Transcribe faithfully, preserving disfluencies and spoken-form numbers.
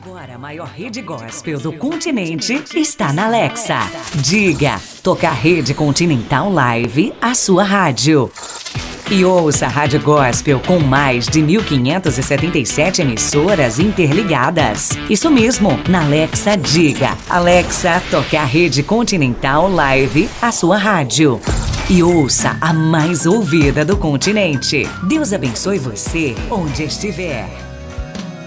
Agora a maior rede gospel do continente está na Alexa. Diga, tocar Rede Continental Live, a sua rádio. E ouça a Rádio Gospel com mais de mil quinhentas e setenta e sete emissoras interligadas. Isso mesmo, na Alexa Diga. Alexa, tocar Rede Continental Live, a sua rádio. E ouça a mais ouvida do continente. Deus abençoe você onde estiver.